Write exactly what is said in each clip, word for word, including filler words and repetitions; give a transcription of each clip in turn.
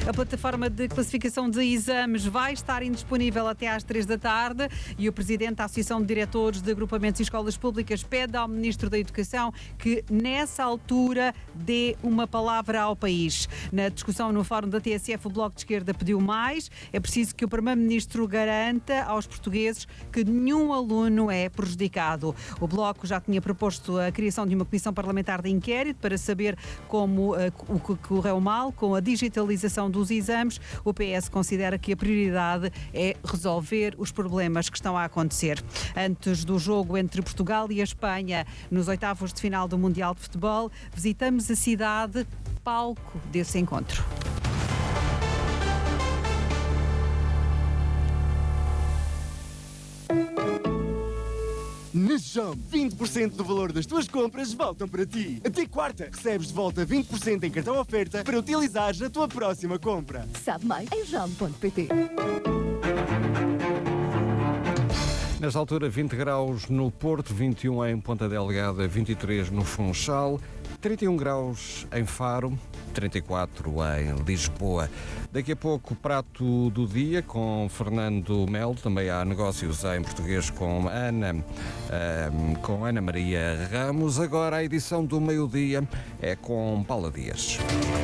A plataforma de classificação de exames vai estar indisponível até às três da tarde e o Presidente da Associação de Diretores de Agrupamentos e Escolas Públicas pede ao Ministro da Educação que, nessa altura, dê uma palavra ao país. Na discussão no Fórum da T S F, o Bloco de Esquerda pediu mais. É preciso que o Primeiro-Ministro garanta aos portugueses que nenhum aluno é prejudicado. O Bloco já tinha proposto a criação de uma comissão parlamentar de inquérito para saber como uh, o que correu mal com a digitalização dos exames. O P S considera que a prioridade é resolver os problemas que estão a acontecer. Antes do jogo entre Portugal e a Espanha, nos oitavos de final do Mundial de Futebol, visitamos a cidade palco desse encontro. Na Jump, vinte por cento do valor das tuas compras voltam para ti. Até quarta, recebes de volta vinte por cento em cartão oferta para utilizares na tua próxima compra. Sabe mais em jump ponto pt. Nesta altura, vinte graus no Porto, vinte e um em Ponta Delgada, vinte e três no Funchal, trinta e um graus em Faro, trinta e quatro em Lisboa. Daqui a pouco, o prato do dia com Fernando Melo. Também há negócios em português com Ana, um, com Ana Maria Ramos. Agora a edição do meio-dia é com Paula Dias.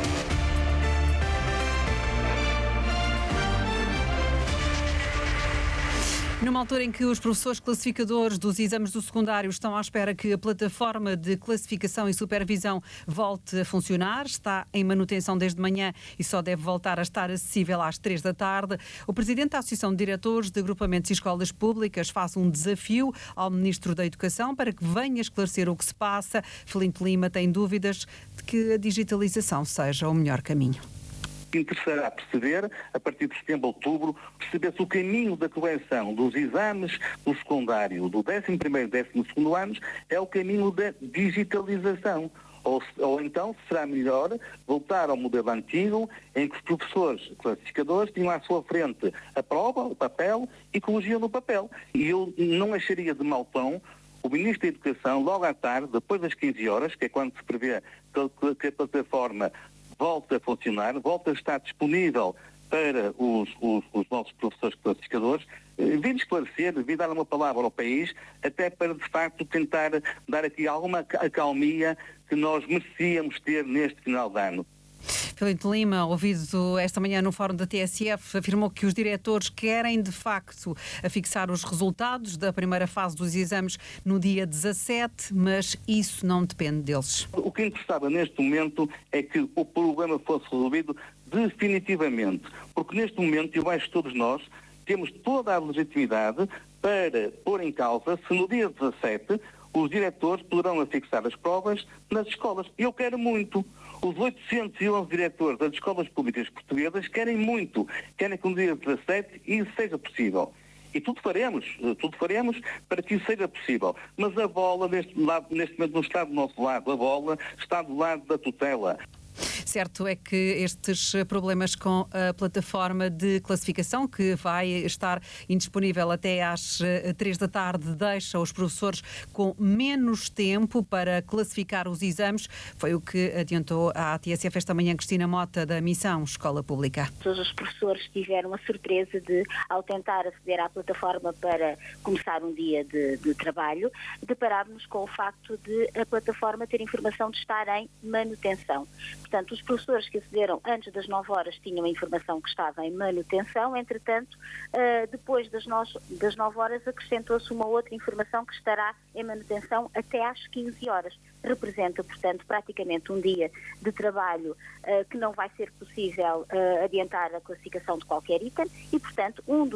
Numa altura em que os professores classificadores dos exames do secundário estão à espera que a plataforma de classificação e supervisão volte a funcionar, está em manutenção desde manhã e só deve voltar a estar acessível às três da tarde, o Presidente da Associação de Diretores de Agrupamentos e Escolas Públicas faz um desafio ao Ministro da Educação para que venha esclarecer o que se passa. Filipe Lima tem dúvidas de que a digitalização seja o melhor caminho. Interessará perceber, a partir de setembro, outubro, perceber-se o caminho da correção dos exames do secundário, do décimo primeiro e décimo segundo anos, é o caminho da digitalização. Ou, ou então será melhor voltar ao modelo antigo, em que os professores classificadores tinham à sua frente a prova, o papel, e corrigiam no papel. E eu não acharia de mau tom o Ministro da Educação, logo à tarde, depois das quinze horas, que é quando se prevê que, que a plataforma volta a funcionar, volta a estar disponível para os, os, os nossos professores classificadores, vir esclarecer, vir dar uma palavra ao país, até para, de facto, tentar dar aqui alguma acalmia que nós merecíamos ter neste final de ano. Filipe Lima, ouvido esta manhã no Fórum da T S F, afirmou que os diretores querem, de facto, afixar os resultados da primeira fase dos exames no dia dezassete, mas isso não depende deles. O que interessava neste momento é que o problema fosse resolvido definitivamente, porque neste momento, eu acho que todos nós temos toda a legitimidade para pôr em causa se no dia dezassete os diretores poderão afixar as provas nas escolas. Eu quero muito. Os oitocentos e onze diretores das escolas públicas portuguesas querem muito. Querem que no dia dezassete isso seja possível. E tudo faremos, tudo faremos para que isso seja possível. Mas a bola, neste, lado, neste momento, não está do nosso lado. A bola está do lado da tutela. Certo é que estes problemas com a plataforma de classificação, que vai estar indisponível até às três da tarde, deixa os professores com menos tempo para classificar os exames. Foi o que adiantou à T S F esta manhã Cristina Mota, da Missão Escola Pública. Todos os professores tiveram a surpresa de, ao tentar aceder à plataforma para começar um dia de, de trabalho, deparar-nos com o facto de a plataforma ter informação de estar em manutenção. Portanto, os professores que acederam antes das nove horas tinham a informação que estava em manutenção, entretanto, depois das nove horas acrescentou-se uma outra informação que estará em manutenção até às quinze horas. Representa, portanto, praticamente um dia de trabalho que não vai ser possível adiantar a classificação de qualquer item e, portanto, um dos